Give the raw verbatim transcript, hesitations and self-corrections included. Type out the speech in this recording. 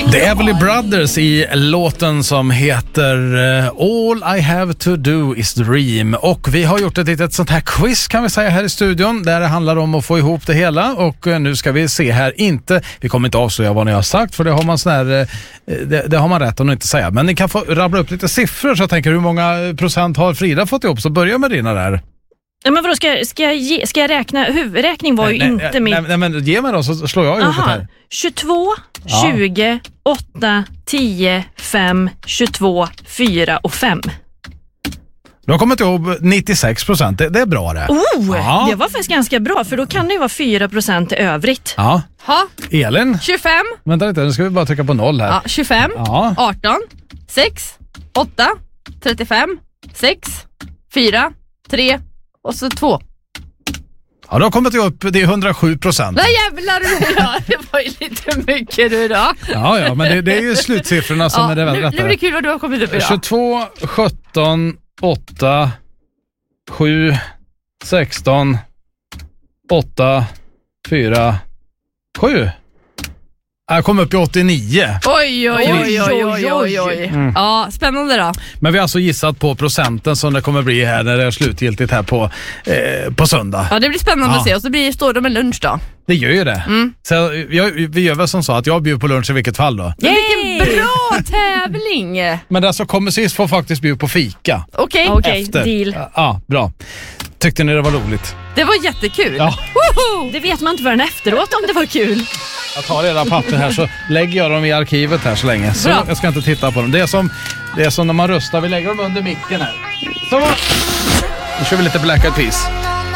The Everly Brothers i låten som heter All I Have To Do Is Dream. Och vi har gjort ett litet sånt här quiz kan vi säga här i studion där det handlar om att få ihop det hela. Och nu ska vi se här, inte, vi kommer inte avslöja vad ni har sagt för det har man sån här, det, det har man rätt att inte säga. Men ni kan få rabbla upp lite siffror så jag tänker hur många procent har Frida fått ihop, så börja med dina där. Ja, men vadå, ska, ska, jag ge, ska jag räkna? Huvudräkning var ju nej, inte nej, mitt... Nej, nej, men ge mig då så slår jag ihop det här. tjugotvå, ja. tjugo, åtta, tio, fem, tjugotvå, fyra och fem. Du har kommit ihop nittiosex procent, det, det är bra det. Oh, ja. Det var faktiskt ganska bra för då kan det ju vara fyra procent i övrigt. Ja. Ha. Elin? tjugofem. Vänta lite, nu ska vi bara trycka på noll här. Ja, tjugofem, ja. arton, sex, åtta, trettiofem, sex, fyra, tre och så två. Ja, då har kommit upp, det är hundrasju procent. Nej jävlar du då, det var ju lite mycket du då. Ja, ja, men det, det är ju slutsiffrorna som ja, är det väldigt rättare. Nu blir det kul vad du har kommit upp idag. tjugotvå, sjutton, åtta, sju, sexton, åtta, fyra, sju. Jag kom upp i åttionio. Oj, oj, oj, oj, oj, oj, oj. Mm. Ja, spännande då. Men vi har alltså gissat på procenten som det kommer bli här när det är slutgiltigt här på, eh, på söndag. Ja, det blir spännande ja. att se. Och så blir, står det med lunch då. Det gör ju det. Mm. Så jag, vi gör väl som så att jag bjuder på lunch i vilket fall då. Ja, vilken bra tävling! Men det som kommer sist får faktiskt bjuda på fika. Okej, okay. Efter. Deal. Ja, bra. Tyckte ni det var roligt? Det var jättekul. Ja. Woho! Det vet man inte förrän efteråt om det var kul. Jag tar era papper här så lägger jag dem i arkivet här så länge. Så bra. jag ska inte titta på dem. Det är som, det är som när man röstar. Vi lägger dem under micken här. Så. Nu kör vi lite Black Eyed Peas.